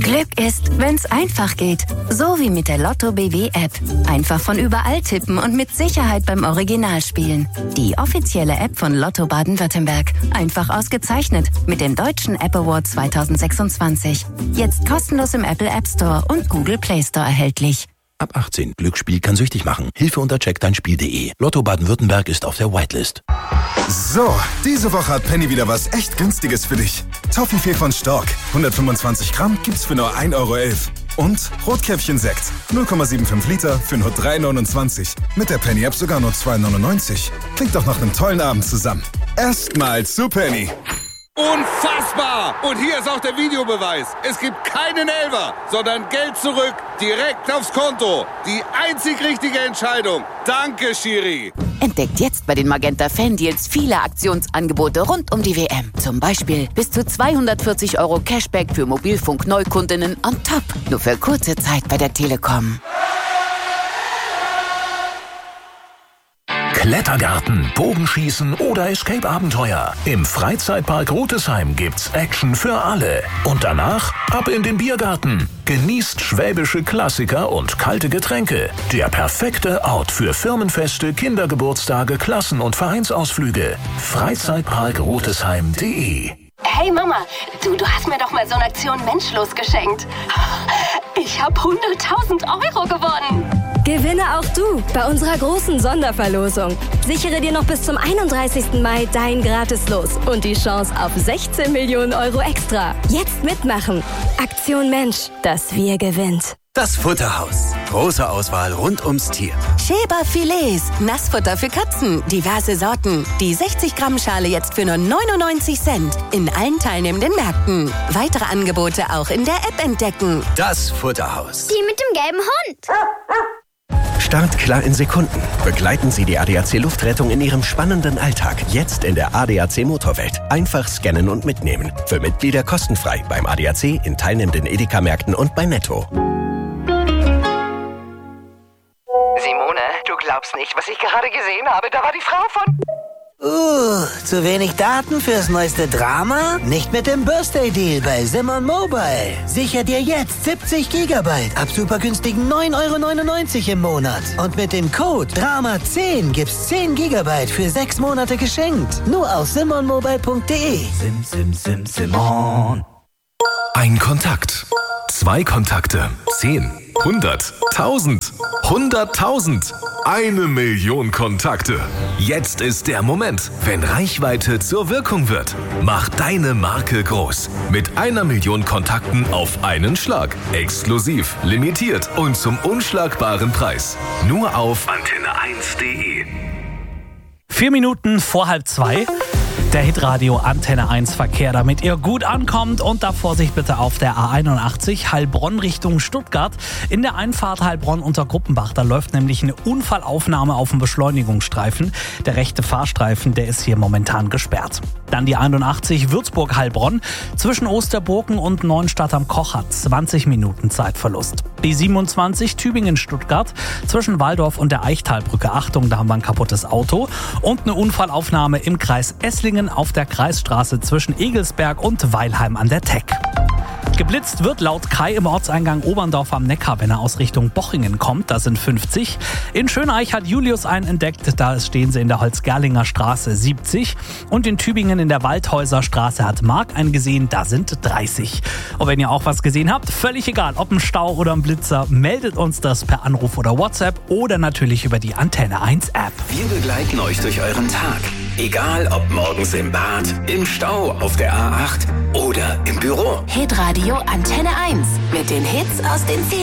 Glück ist, wenn's einfach geht. So wie mit der Lotto BW-App. Einfach von überall tippen und mit Sicherheit beim Original spielen. Die offizielle App von Lotto Baden-Württemberg. Einfach ausgezeichnet mit dem Deutschen App Award 2026. Jetzt kostenlos im Apple App Store und Google Play Store erhältlich. Ab 18. Glücksspiel kann süchtig machen. Hilfe unter checkdeinspiel.de. Lotto Baden-Württemberg ist auf der Whitelist. So, diese Woche hat Penny wieder was echt Günstiges für dich. Toffifee von Stork. 125 Gramm gibt's für nur 1,11 €. Und Rotkäppchen-Sekt. 0,75 Liter für nur 3,29 €. Mit der Penny-App sogar nur 2,99 €. Klingt doch nach einem tollen Abend zusammen. Erstmal zu Penny. Unfassbar! Und hier ist auch der Videobeweis. Es gibt keinen Elfer, sondern Geld zurück, direkt aufs Konto. Die einzig richtige Entscheidung. Danke, Schiri. Entdeckt jetzt bei den Magenta Fan-Deals viele Aktionsangebote rund um die WM. Zum Beispiel bis zu 240 € Cashback für Mobilfunk-Neukundinnen on top. Nur für kurze Zeit bei der Telekom. Klettergarten, Bogenschießen oder Escape-Abenteuer. Im Freizeitpark Rutesheim gibt's Action für alle. Und danach ab in den Biergarten. Genießt schwäbische Klassiker und kalte Getränke. Der perfekte Ort für Firmenfeste, Kindergeburtstage, Klassen- und Vereinsausflüge. Freizeitparkrutesheim.de. Hey Mama, du hast mir doch mal so eine Aktion Menschlos geschenkt. Ich habe 100.000 € gewonnen. Gewinne auch du bei unserer großen Sonderverlosung. Sichere dir noch bis zum 31. Mai dein Gratis-Los und die Chance auf 16 Millionen € extra. Jetzt mitmachen. Aktion Mensch, das Wir gewinnt. Das Futterhaus. Große Auswahl rund ums Tier. Schäber Filets, Nassfutter für Katzen, diverse Sorten. Die 60-Gramm-Schale jetzt für nur 99 Cent. In allen teilnehmenden Märkten. Weitere Angebote auch in der App entdecken. Das Futterhaus. Die mit dem gelben Hund. Start klar in Sekunden. Begleiten Sie die ADAC Luftrettung in Ihrem spannenden Alltag. Jetzt in der ADAC Motorwelt. Einfach scannen und mitnehmen. Für Mitglieder kostenfrei beim ADAC, in teilnehmenden Edeka-Märkten und bei Netto. Simone, du glaubst nicht, was ich gerade gesehen habe. Da war die Frau von... Zu wenig Daten fürs neueste Drama? Nicht mit dem Birthday-Deal bei Simon Mobile. Sicher dir jetzt 70 GB ab super günstigen 9,99 € im Monat. Und mit dem Code DRAMA10 gibt's 10 GB für 6 Monate geschenkt. Nur auf simonmobile.de. Simon. Ein Kontakt. 2 Kontakte. 10. 100. 1000. 100.000. 1 Million Kontakte. Jetzt ist der Moment, wenn Reichweite zur Wirkung wird. Mach deine Marke groß. Mit 1 Million Kontakten auf einen Schlag. Exklusiv, limitiert und zum unschlagbaren Preis. Nur auf antenne1.de. 4 Minuten vor 1:30. Der Hitradio Antenne 1 Verkehr, damit ihr gut ankommt. Und da Vorsicht bitte auf der A81 Heilbronn Richtung Stuttgart. In der Einfahrt Heilbronn unter Gruppenbach, da läuft nämlich eine Unfallaufnahme auf dem Beschleunigungsstreifen. Der rechte Fahrstreifen, der ist hier momentan gesperrt. Dann die 81 Würzburg-Heilbronn zwischen Osterburgen und Neuenstadt am Koch hat 20 Minuten Zeitverlust. Die 27 Tübingen-Stuttgart zwischen Walldorf und der Eichtalbrücke. Achtung, da haben wir ein kaputtes Auto. Und eine Unfallaufnahme im Kreis Esslingen auf der Kreisstraße zwischen Egelsberg und Weilheim an der Teck. Geblitzt wird laut Kai im Ortseingang Oberndorf am Neckar, wenn er aus Richtung Bochingen kommt. Da sind 50. In Schöneich hat Julius einen entdeckt. Da stehen sie in der Holzgerlinger Straße 70. Und in Tübingen in der Waldhäuser Straße hat Marc einen gesehen. Da sind 30. Und wenn ihr auch was gesehen habt, völlig egal, ob ein Stau oder ein Blitzer, meldet uns das per Anruf oder WhatsApp oder natürlich über die Antenne 1 App. Wir begleiten euch durch euren Tag. Egal ob morgens im Bad, im Stau, auf der A8 oder im Büro. Hitradio Antenne 1 mit den Hits aus den